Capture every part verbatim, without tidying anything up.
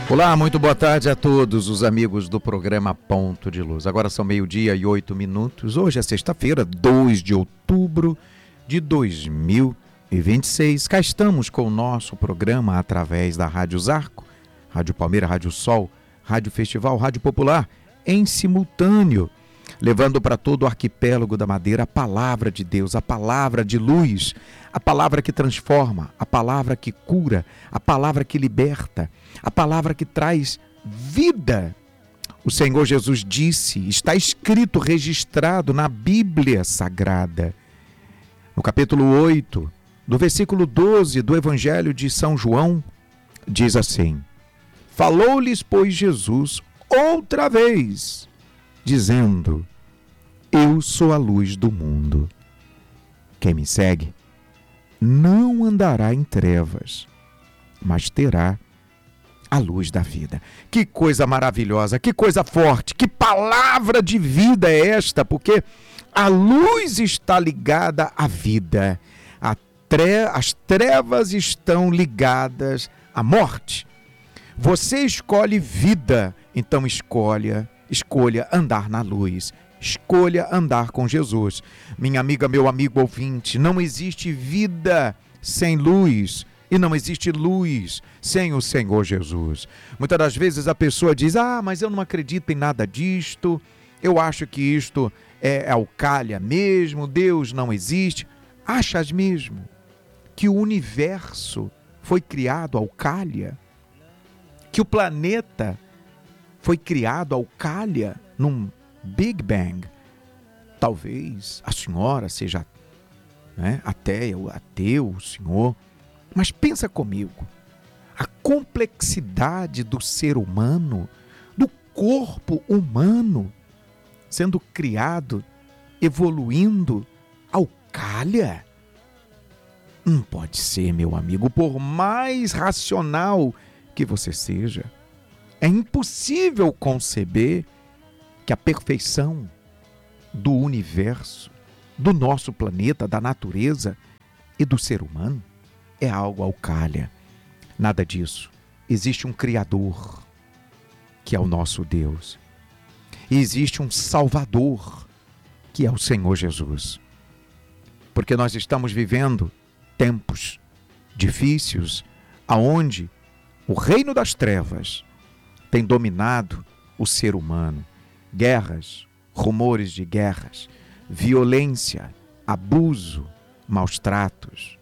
Olá, muito boa tarde a todos os amigos do programa Ponto de Luz. Agora são meio-dia e oito minutos. Hoje é sexta-feira, dois de outubro de dois mil e vinte e seis. Cá estamos com o nosso programa através da Rádio Zarco, Rádio Palmeira, Rádio Sol, Rádio Festival, Rádio Popular, em simultâneo, levando para todo o arquipélago da Madeira a palavra de Deus, a palavra de luz, a palavra que transforma, a palavra que cura, a palavra que liberta, a palavra que traz vida. O Senhor Jesus disse, está escrito, registrado na Bíblia Sagrada, no capítulo oito, do versículo doze do Evangelho de São João, diz assim: falou-lhes, pois, Jesus outra vez, dizendo: eu sou a luz do mundo. Quem me segue não andará em trevas, mas terá a luz da vida. Que coisa maravilhosa, que coisa forte, que palavra de vida é esta, porque a luz está ligada à vida, a tre... as trevas estão ligadas à morte. Você escolhe vida, então escolha, escolha andar na luz, escolha andar com Jesus. Minha amiga, meu amigo ouvinte, não existe vida sem luz e não existe luz sem o Senhor Jesus. Muitas das vezes a pessoa diz: ah, mas eu não acredito em nada disto, eu acho que isto é alcalha mesmo, Deus não existe. Achas mesmo que o universo foi criado alcalha? Que o planeta foi criado alcalha num Big Bang? Talvez a senhora seja, né, ateu, ateu, o senhor, mas pensa comigo, a complexidade do ser humano, do corpo humano, sendo criado, evoluindo, alcalha? Não pode ser, meu amigo, por mais racional que você seja. É impossível conceber que a perfeição do universo, do nosso planeta, da natureza e do ser humano é algo alcalha. Nada disso. Existe um Criador, que é o nosso Deus. E existe um Salvador, que é o Senhor Jesus. Porque nós estamos vivendo tempos difíceis, aonde o reino das trevas tem dominado o ser humano. Guerras, rumores de guerras, violência, abuso, maus tratos,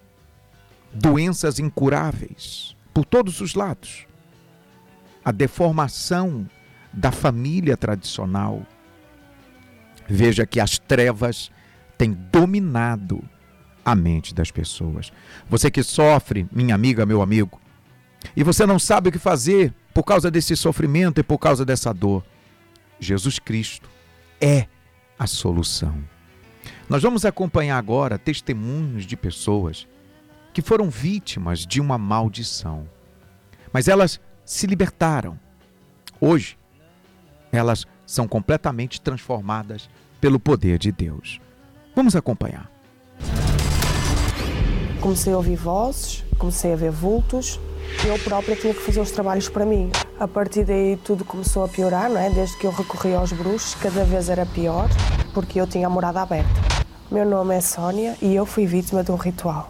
doenças incuráveis por todos os lados. A deformação da família tradicional. Veja que as trevas têm dominado a mente das pessoas. Você que sofre, minha amiga, meu amigo, e você não sabe o que fazer por causa desse sofrimento e por causa dessa dor, Jesus Cristo é a solução. Nós vamos acompanhar agora testemunhos de pessoas que foram vítimas de uma maldição, mas elas se libertaram. Hoje, elas são completamente transformadas pelo poder de Deus. Vamos acompanhar. Comecei a ouvir vozes, comecei a ver vultos. Eu própria tinha que fazer os trabalhos para mim. A partir daí tudo começou a piorar, não é? Desde que eu recorri aos bruxos, cada vez era pior, porque eu tinha a morada aberta. Meu nome é Sónia e eu fui vítima de um ritual.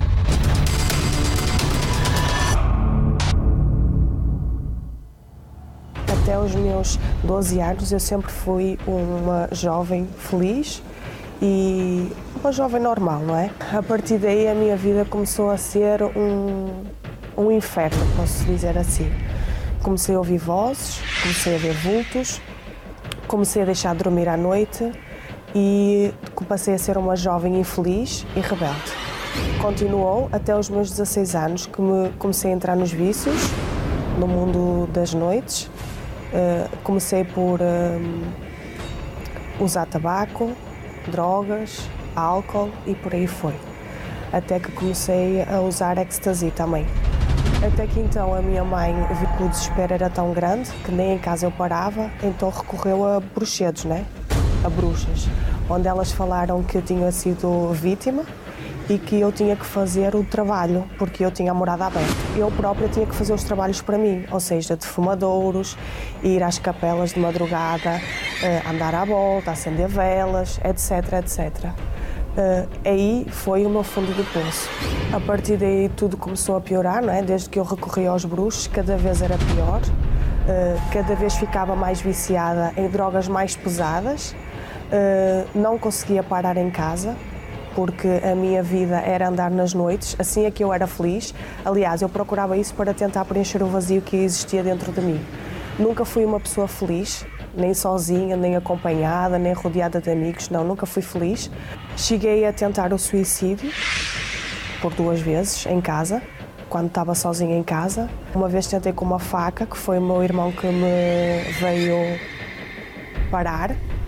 Até os meus doze anos eu sempre fui uma jovem feliz e uma jovem normal, não é? A partir daí a minha vida começou a ser um... um inferno, posso dizer assim. Comecei a ouvir vozes, comecei a ver vultos, comecei a deixar de dormir à noite e passei a ser uma jovem infeliz e rebelde. Continuou até os meus dezasseis anos, que me comecei a entrar nos vícios, no mundo das noites. Uh, comecei por uh, usar tabaco, drogas, álcool e por aí foi. Até que comecei a usar ecstasy também. Até que então a minha mãe viu que o desespero era tão grande que nem em casa eu parava, então recorreu a bruxedos, né? A bruxas, onde elas falaram que eu tinha sido vítima e que eu tinha que fazer o trabalho, porque eu tinha a morada aberta. Eu própria tinha que fazer os trabalhos para mim, ou seja, de fumadouros, ir às capelas de madrugada, andar à volta, acender velas, etc, etcétera. Uh, aí foi o meu fundo de poço. A partir daí tudo começou a piorar, não é? Desde que eu recorri aos bruxos, cada vez era pior, uh, cada vez ficava mais viciada em drogas mais pesadas, uh, não conseguia parar em casa, porque a minha vida era andar nas noites, assim é que eu era feliz. Aliás, eu procurava isso para tentar preencher o vazio que existia dentro de mim. Nunca fui uma pessoa feliz, nem sozinha, nem acompanhada, nem rodeada de amigos, não, nunca fui feliz. Cheguei a tentar o suicídio por duas vezes em casa, quando estava sozinha em casa. Uma vez tentei com uma faca, que foi o meu irmão que me veio parar,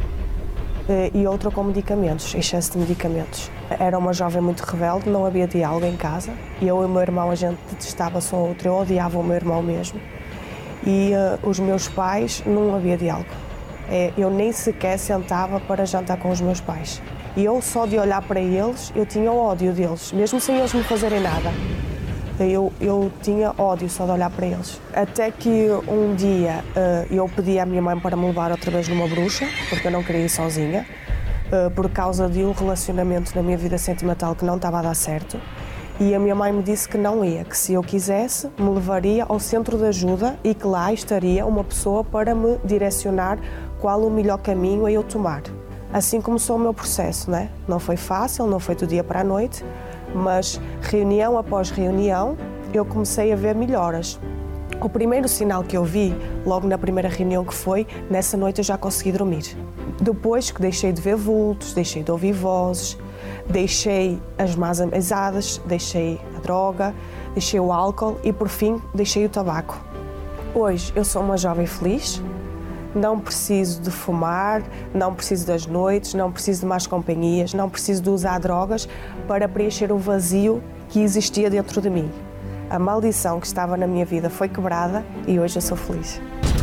e outra com medicamentos, excesso de medicamentos. Era uma jovem muito rebelde, não havia diálogo em casa. Eu e o meu irmão, a gente detestava-se um outro, eu odiava o meu irmão mesmo. E uh, os meus pais, não havia diálogo. É, eu nem sequer sentava para jantar com os meus pais. E eu, só de olhar para eles, eu tinha ódio deles, mesmo sem eles me fazerem nada. Eu, eu tinha ódio só de olhar para eles. Até que um dia uh, eu pedi à minha mãe para me levar outra vez numa bruxa, porque eu não queria ir sozinha, uh, por causa de um relacionamento na minha vida sentimental que não estava a dar certo. E a minha mãe me disse que não ia, que se eu quisesse, me levaria ao centro de ajuda e que lá estaria uma pessoa para me direcionar qual o melhor caminho a eu tomar. Assim começou o meu processo, né? Não foi fácil, não foi do dia para a noite, mas reunião após reunião eu comecei a ver melhoras. O primeiro sinal que eu vi, logo na primeira reunião que foi, nessa noite eu já consegui dormir. Depois que deixei de ver vultos, deixei de ouvir vozes, deixei as más amizades, deixei a droga, deixei o álcool e, por fim, deixei o tabaco. Hoje eu sou uma jovem feliz, não preciso de fumar, não preciso das noites, não preciso de más companhias, não preciso de usar drogas para preencher o vazio que existia dentro de mim. A maldição que estava na minha vida foi quebrada e hoje eu sou feliz.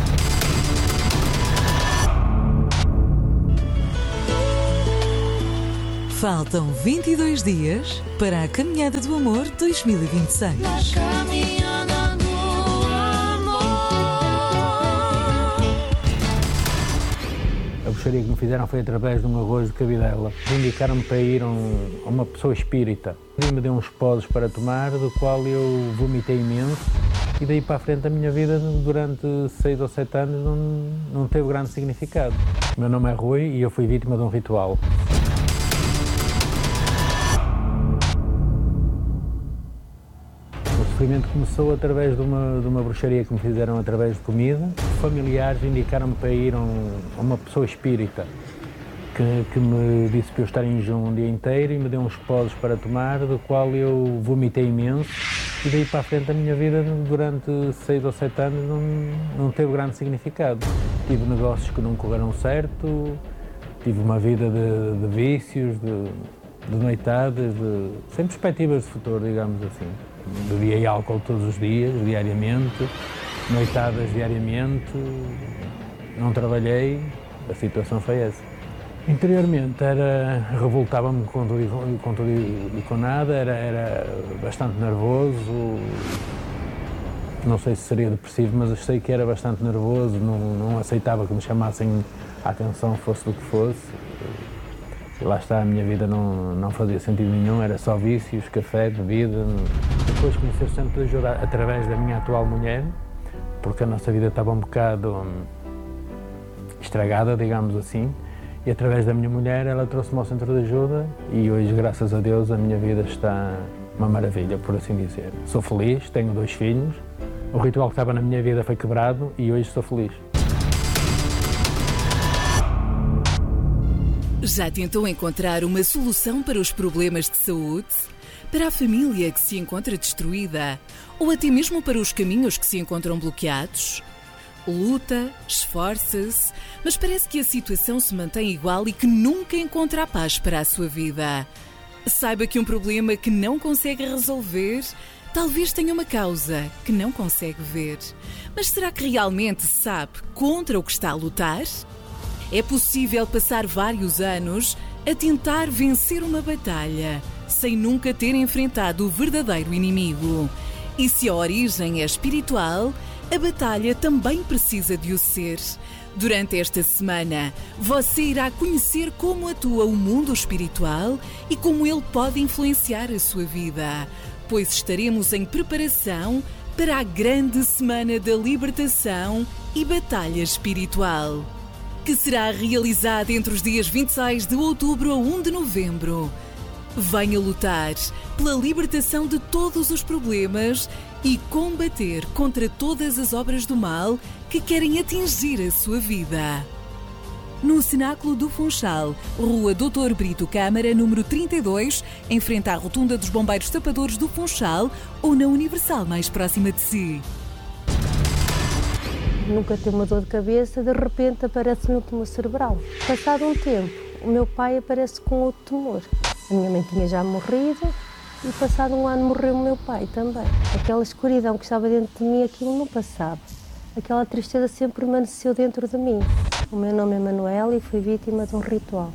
Faltam vinte e dois dias para a Caminhada do Amor dois mil e vinte e seis. La caminhada do amor. A bruxaria que me fizeram foi através de um arroz de cabidela. Indicaram-me para ir a, um, a uma pessoa espírita. Me deu uns podes para tomar, do qual eu vomitei imenso. E daí para a frente a minha vida, durante seis ou sete anos, não, não teve grande significado. O meu nome é Rui e eu fui vítima de um ritual. O sofrimento começou através de uma, de uma bruxaria que me fizeram através de comida. Familiares indicaram-me para ir a, um, a uma pessoa espírita que, que me disse para eu estar em jejum um dia inteiro e me deu uns podes para tomar, do qual eu vomitei imenso. E daí para a frente a minha vida, durante seis ou sete anos, não, não teve grande significado. Tive negócios que não correram certo, tive uma vida de, de vícios, de, de noitadas, de, sem perspectivas de futuro, digamos assim. Bebia álcool todos os dias, diariamente, noitadas diariamente, não trabalhei, a situação foi essa. Interiormente era, revoltava-me com tudo, com tudo e com nada, era, era bastante nervoso, não sei se seria depressivo, mas eu sei que era bastante nervoso, não, não aceitava que me chamassem a atenção, fosse do que fosse. E lá está, a minha vida não, não fazia sentido nenhum, era só vícios, café, bebida. Depois comecei o centro de ajuda através da minha atual mulher, porque a nossa vida estava um bocado hum, estragada, digamos assim, e através da minha mulher ela trouxe-me ao centro de ajuda e hoje, graças a Deus, a minha vida está uma maravilha, por assim dizer. Sou feliz, tenho dois filhos, o ritual que estava na minha vida foi quebrado e hoje sou feliz. Já tentou encontrar uma solução para os problemas de saúde? Para a família que se encontra destruída? Ou até mesmo para os caminhos que se encontram bloqueados? Luta, esforça-se, mas parece que a situação se mantém igual e que nunca encontra a paz para a sua vida. Saiba que um problema que não consegue resolver talvez tenha uma causa que não consegue ver. Mas será que realmente sabe contra o que está a lutar? É possível passar vários anos a tentar vencer uma batalha sem nunca ter enfrentado o verdadeiro inimigo. E se a origem é espiritual, a batalha também precisa de o ser. Durante esta semana, você irá conhecer como atua o mundo espiritual e como ele pode influenciar a sua vida, pois estaremos em preparação para a grande semana da libertação e batalha espiritual, que será realizada entre os dias vinte e seis de outubro a primeiro de novembro. Venha lutar pela libertação de todos os problemas e combater contra todas as obras do mal que querem atingir a sua vida. No Cenáculo do Funchal, Rua doutor Brito Câmara, número trinta e dois, em frente à Rotunda dos Bombeiros Tapadores do Funchal, ou na Universal mais próxima de si. Nunca ter uma dor de cabeça, de repente aparece-me um tumor cerebral. Passado um tempo, o meu pai aparece com outro tumor. A minha mãe tinha já morrido e passado um ano morreu o meu pai também. Aquela escuridão que estava dentro de mim, aquilo não passava. Aquela tristeza sempre permaneceu dentro de mim. O meu nome é Manuela e fui vítima de um ritual.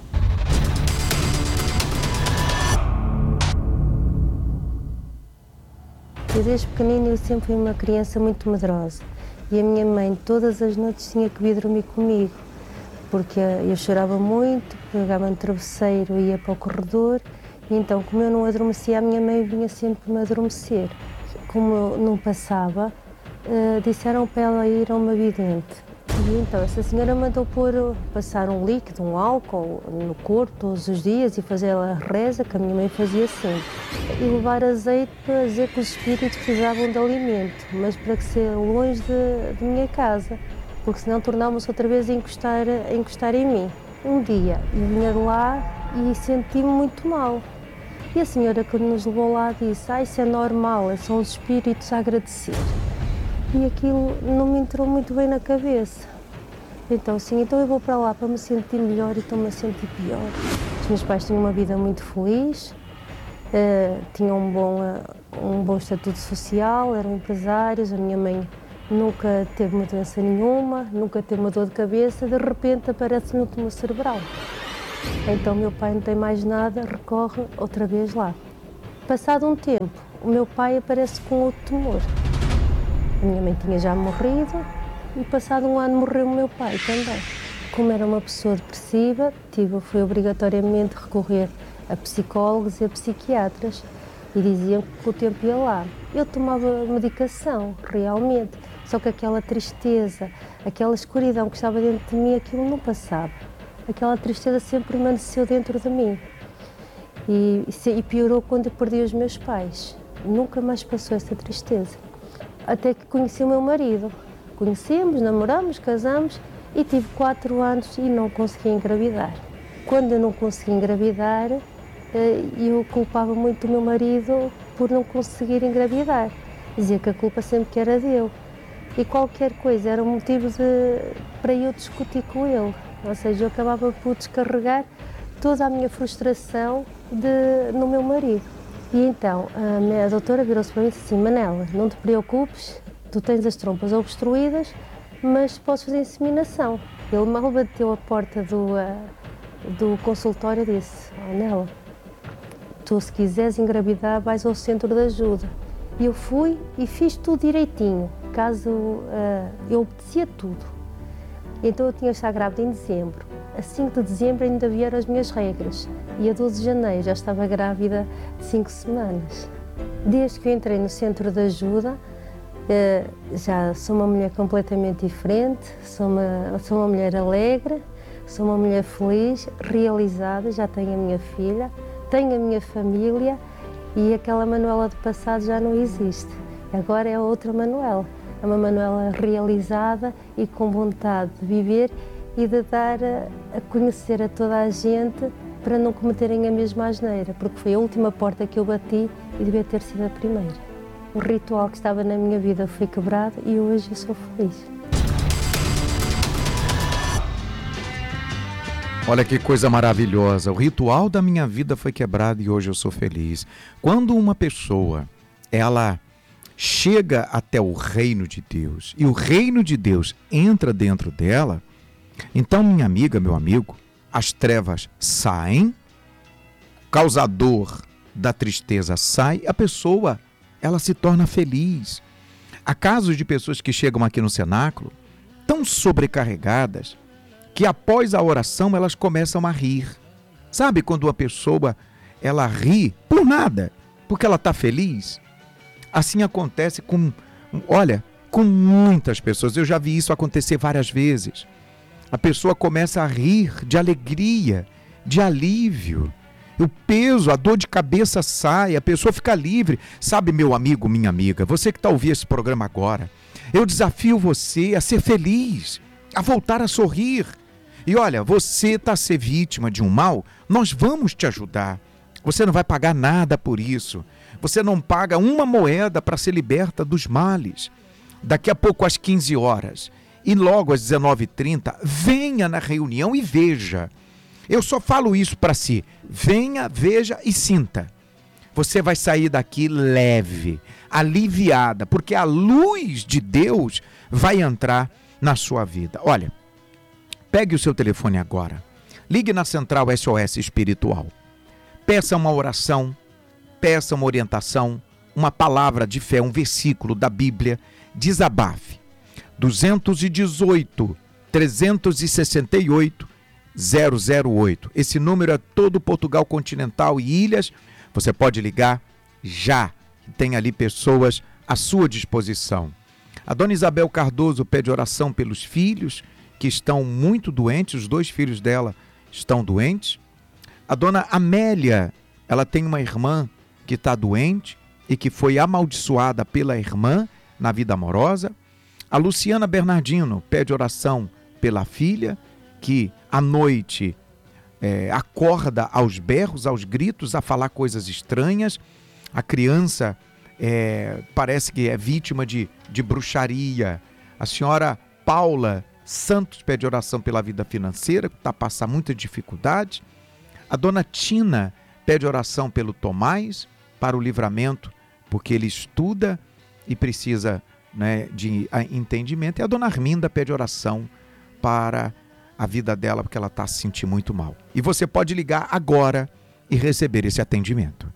Eu desde pequenina eu sempre fui uma criança muito medrosa. E a minha mãe todas as noites tinha que vir dormir comigo, porque eu chorava muito, pegava no travesseiro e ia para o corredor, e então como eu não adormecia, a minha mãe vinha sempre me adormecer. Como eu não passava, uh, disseram para ela ir a uma vidente. E então essa senhora mandou pôr, passar um líquido, um álcool no corpo todos os dias e fazer a reza, que a minha mãe fazia sempre. E levar azeite para dizer que os espíritos precisavam de alimento, mas para que ser longe de, de minha casa, porque senão tornámos outra vez a encostar, a encostar em mim. Um dia eu vinha de lá e senti-me muito mal. E a senhora que nos levou lá disse, ah, isso é normal, são os espíritos a agradecer. E aquilo não me entrou muito bem na cabeça. Então, sim, então eu vou para lá para me sentir melhor e estou-me a sentir pior. Os meus pais tinham uma vida muito feliz, uh, tinham um bom, uh, um bom estatuto social, eram empresários, a minha mãe nunca teve uma doença nenhuma, nunca teve uma dor de cabeça, de repente aparece-me um tumor cerebral. Então meu pai não tem mais nada, recorre outra vez lá. Passado um tempo, o meu pai aparece com outro tumor. A minha mãe tinha já morrido e passado um ano morreu o meu pai também. Como era uma pessoa depressiva, tive, fui obrigatoriamente recorrer a psicólogos e a psiquiatras e diziam que o tempo ia lá. Eu tomava medicação, realmente, só que aquela tristeza, aquela escuridão que estava dentro de mim, aquilo não passava. Aquela tristeza sempre permaneceu dentro de mim. E, e piorou quando eu perdi os meus pais. Nunca mais passou essa tristeza. Até que conheci o meu marido. Conhecemos, namoramos, casamos e tive quatro anos e não consegui engravidar. Quando eu não consegui engravidar, eu culpava muito o meu marido por não conseguir engravidar. Dizia que a culpa sempre que era dele. E qualquer coisa era um motivo de, para eu discutir com ele. Ou seja, eu acabava por descarregar toda a minha frustração de, no meu marido. E então a minha doutora virou-se para mim e disse assim, Manela, não te preocupes, tu tens as trompas obstruídas, mas podes fazer inseminação. Ele mal bateu a porta do, uh, do consultório e disse, oh, Nela, tu se quiseres engravidar vais ao centro de ajuda. E eu fui e fiz tudo direitinho, caso uh, eu obedecia tudo. Então eu tinha de estar grávida em dezembro. A cinco de dezembro ainda vieram as minhas regras e a doze de janeiro já estava grávida de cinco semanas. Desde que eu entrei no centro de ajuda, já sou uma mulher completamente diferente, sou uma, sou uma mulher alegre, sou uma mulher feliz, realizada, já tenho a minha filha, tenho a minha família e aquela Manuela do passado já não existe. Agora é outra Manuela, é uma Manuela realizada e com vontade de viver e de dar a, a conhecer a toda a gente para não cometerem a mesma asneira, porque foi a última porta que eu bati e devia ter sido a primeira. O ritual que estava na minha vida foi quebrado e hoje eu sou feliz. Olha que coisa maravilhosa, o ritual da minha vida foi quebrado e hoje eu sou feliz. Quando uma pessoa, ela chega até o reino de Deus e o reino de Deus entra dentro dela, então, minha amiga, meu amigo, as trevas saem, o causador da tristeza sai, a pessoa, ela se torna feliz. Há casos de pessoas que chegam aqui no cenáculo tão sobrecarregadas que após a oração elas começam a rir. Sabe quando uma pessoa, ela ri por nada, porque ela está feliz? Assim acontece com, olha, com muitas pessoas. Eu já vi isso acontecer várias vezes. A pessoa começa a rir de alegria, de alívio. O peso, a dor de cabeça sai, a pessoa fica livre. Sabe, meu amigo, minha amiga, você que está ouvindo esse programa agora, eu desafio você a ser feliz, a voltar a sorrir. E olha, você está a ser vítima de um mal, nós vamos te ajudar. Você não vai pagar nada por isso. Você não paga uma moeda para ser liberta dos males. Daqui a pouco às quinze horas e logo às dezenove e trinta, venha na reunião e veja. Eu só falo isso para si. Venha, veja e sinta. Você vai sair daqui leve, aliviada, porque a luz de Deus vai entrar na sua vida. Olha, pegue o seu telefone agora. Ligue na Central S O S Espiritual. Peça uma oração, peça uma orientação, uma palavra de fé, um versículo da Bíblia. Desabafe. dois um oito, três seis oito, zero zero oito. Esse número é todo Portugal continental e ilhas. Você pode ligar já. Tem ali pessoas à sua disposição. A dona Isabel Cardoso pede oração pelos filhos que estão muito doentes. Os dois filhos dela estão doentes. A dona Amélia, ela tem uma irmã que está doente e que foi amaldiçoada pela irmã na vida amorosa. A Luciana Bernardino pede oração pela filha, que à noite é, acorda aos berros, aos gritos, a falar coisas estranhas. A criança é, parece que é vítima de, de bruxaria. A senhora Paula Santos pede oração pela vida financeira, que está a passar muita dificuldade. A dona Tina pede oração pelo Tomás, para o livramento, porque ele estuda e precisa, né, de entendimento. E a dona Arminda pede oração para a vida dela, porque ela está se sentindo muito mal. E você pode ligar agora e receber esse atendimento.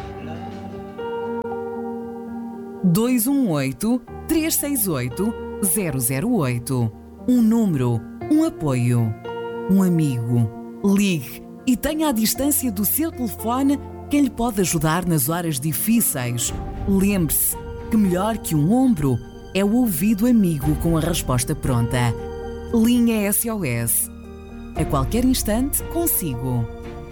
dois um oito, três seis oito, zero zero oito. Um número, um apoio, um amigo. Ligue e tenha à distância do seu telefone quem lhe pode ajudar nas horas difíceis. Lembre-se que melhor que um ombro é o ouvido amigo com a resposta pronta. Linha S O S. A qualquer instante, consigo.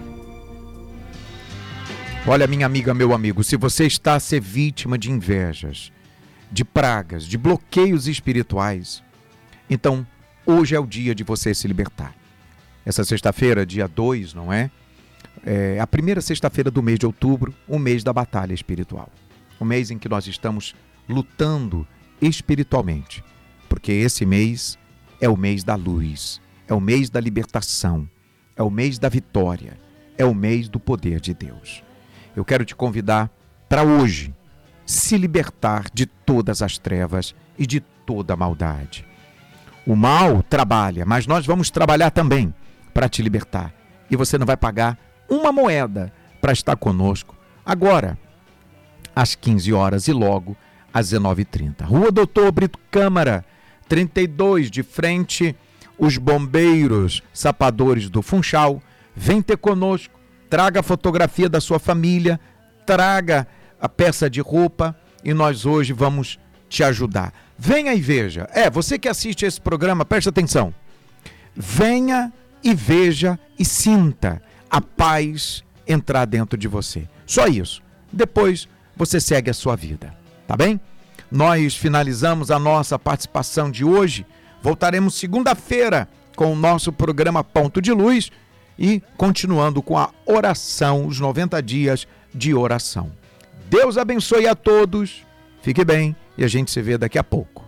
Olha, minha amiga, meu amigo, se você está a ser vítima de invejas, de pragas, de bloqueios espirituais, então hoje é o dia de você se libertar. Essa sexta-feira, dia dois, não é? É a primeira sexta-feira do mês de outubro, o mês da batalha espiritual. O mês em que nós estamos lutando espiritualmente, porque esse mês é o mês da luz, é o mês da libertação, é o mês da vitória, é o mês do poder de Deus. Eu quero te convidar para hoje se libertar de todas as trevas e de toda a maldade. O mal trabalha, mas nós vamos trabalhar também para te libertar. E você não vai pagar uma moeda para estar conosco agora, às quinze horas e logo às dezenove e trinta. Rua Doutor Brito Câmara, trinta e dois, de frente os bombeiros sapadores do Funchal. Vem ter conosco, traga a fotografia da sua família, traga a peça de roupa e nós hoje vamos te ajudar. Venha e veja. É, você que assiste esse programa, preste atenção. Venha e veja e sinta a paz entrar dentro de você. Só isso. Depois você segue a sua vida, tá bem? Nós finalizamos a nossa participação de hoje. Voltaremos segunda-feira com o nosso programa Ponto de Luz e continuando com a oração, os noventa dias de oração. Deus abençoe a todos. Fique bem e a gente se vê daqui a pouco.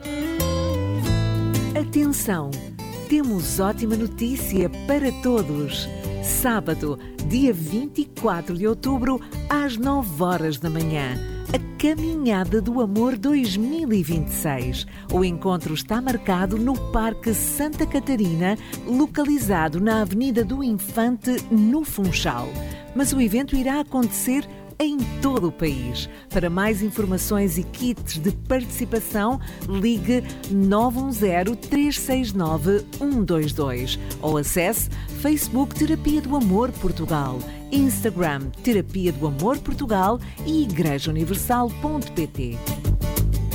Atenção! Temos ótima notícia para todos. Sábado, dia vinte e quatro de outubro, às nove horas da manhã. A Caminhada do Amor dois mil e vinte e seis. O encontro está marcado no Parque Santa Catarina, localizado na Avenida do Infante, no Funchal. mas o evento irá acontecer em todo o país. Para mais informações e kits de participação, ligue nove um zero, três seis nove, um dois dois ou acesse Facebook Terapia do Amor Portugal, Instagram Terapia do Amor Portugal e igreja universal ponto pt.